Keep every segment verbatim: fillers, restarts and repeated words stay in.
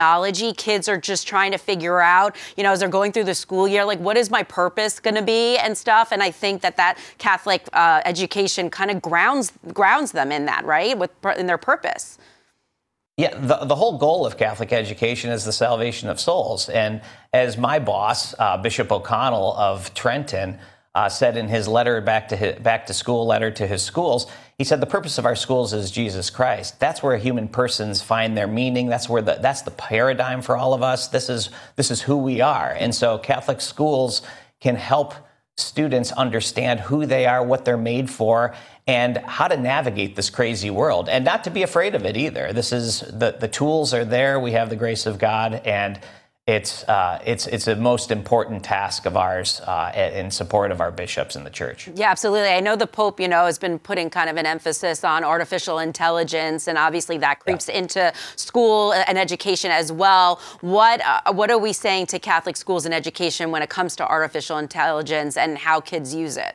Theology. Kids are just trying to figure out, you know, as they're going through the school year, like, what is my purpose going to be and stuff. And I think that that Catholic uh, education kind of grounds grounds them in that, right, with in their purpose. Yeah, the, the whole goal of Catholic education is the salvation of souls. And as my boss, uh, Bishop O'Connell of Trenton, uh, said in his letter back to his, back to school letter to his schools, he said the purpose of our schools is Jesus Christ. That's where human persons find their meaning. That's where the that's the paradigm for all of us. This is this is who we are. And so Catholic schools can help students understand who they are, what they're made for, and how to navigate this crazy world, and not to be afraid of it either. This is the the tools are there. We have the grace of God, and it's uh, it's it's a most important task of ours uh, in support of our bishops in the church. Yeah, absolutely. I know the Pope, you know, has been putting kind of an emphasis on artificial intelligence, and obviously that creeps yeah. into school and education as well. What uh, what are we saying to Catholic schools and education when it comes to artificial intelligence and how kids use it?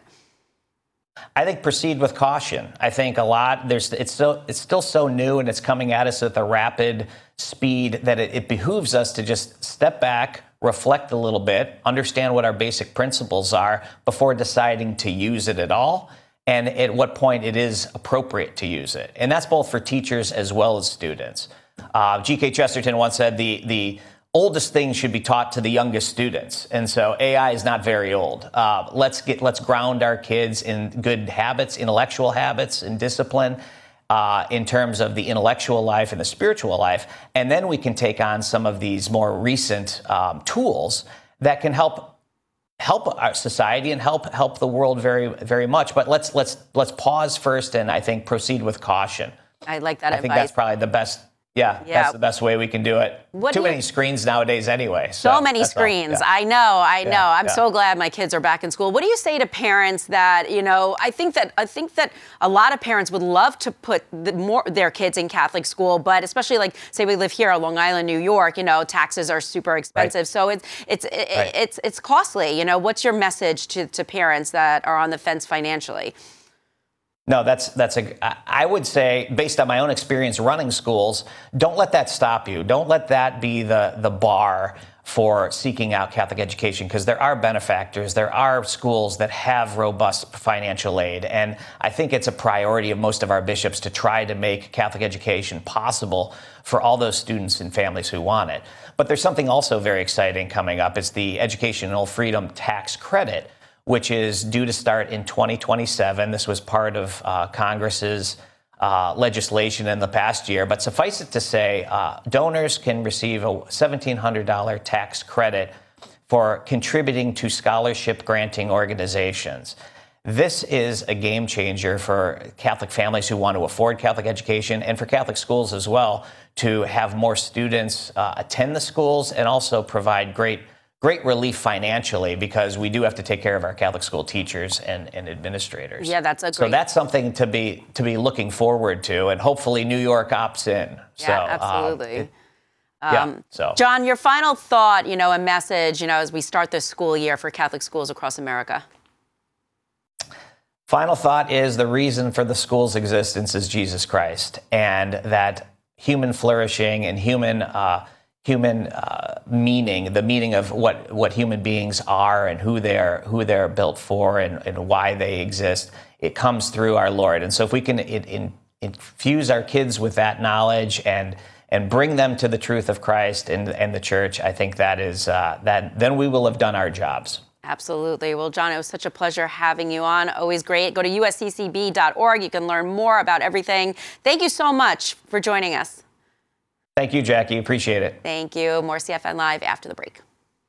I think proceed with caution. I think a lot there's it's still it's still so new, and it's coming at us at a rapid speed that it, it behooves us to just step back, reflect a little bit, understand what our basic principles are before deciding to use it at all, and at what point it is appropriate to use it. And that's both for teachers as well as students. Uh, G K Chesterton once said the the oldest things should be taught to the youngest students, and so A I is not very old. Uh, let's get let's ground our kids in good habits, intellectual habits, and discipline uh, in terms of the intellectual life and the spiritual life, and then we can take on some of these more recent um, tools that can help help our society and help help the world very very much. But let's let's let's pause first, and I think proceed with caution. I like that I advice. think that's probably the best. Yeah, yeah, that's the best way we can do it. What Too many you, screens nowadays anyway. So, so many screens. Yeah. I know, I know. Yeah, I'm yeah. so glad my kids are back in school. What do you say to parents that, you know, I think that I think that a lot of parents would love to put the more their kids in Catholic school, but especially like, say we live here on Long Island, New York, you know, taxes are super expensive. Right. So it's it's it, right. it's it's costly. You know, what's your message to, to parents that are on the fence financially? No, that's that's a. I would say, based on my own experience running schools, don't let that stop you. Don't let that be the the bar for seeking out Catholic education, because there are benefactors. There are schools that have robust financial aid, and I think it's a priority of most of our bishops to try to make Catholic education possible for all those students and families who want it. But there's something also very exciting coming up. It's the Educational Freedom Tax Credit, which is due to start in twenty twenty-seven. This was part of uh, Congress's uh, legislation in the past year. But suffice it to say, uh, donors can receive a seventeen hundred dollars tax credit for contributing to scholarship granting organizations. This is a game changer for Catholic families who want to afford Catholic education, and for Catholic schools as well, to have more students uh, attend the schools and also provide great Great relief financially, because we do have to take care of our Catholic school teachers and, and administrators. Yeah, that's a great. So that's something to be to be looking forward to, and hopefully New York opts in. Yeah, so, absolutely. Um, it, um, yeah, so. John, your final thought, you know, a message, you know, as we start this school year for Catholic schools across America. Final thought is the reason for the school's existence is Jesus Christ, and that human flourishing and human uh, human uh, meaning, the meaning of what, what human beings are and who they're who they're built for, and, and why they exist, it comes through our Lord. And so if we can it, in, infuse our kids with that knowledge and and bring them to the truth of Christ and, and the church, I think that is uh, that then we will have done our jobs. Absolutely. Well, John, it was such a pleasure having you on. Always great. Go to U S C C B dot org. You can learn more about everything. Thank you so much for joining us. Thank you, Jackie. Appreciate it. Thank you. More C F N Live after the break.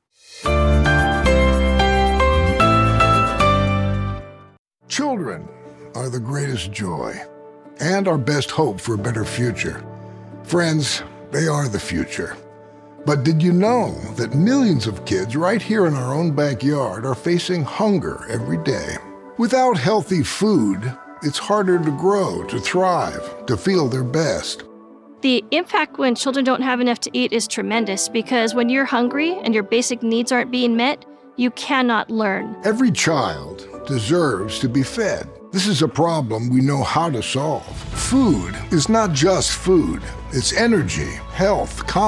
Children are the greatest joy and our best hope for a better future. Friends, they are the future. But did you know that millions of kids right here in our own backyard are facing hunger every day? Without healthy food, it's harder to grow, to thrive, to feel their best. The impact when children don't have enough to eat is tremendous, because when you're hungry and your basic needs aren't being met, you cannot learn. Every child deserves to be fed. This is a problem we know how to solve. Food is not just food. It's energy, health,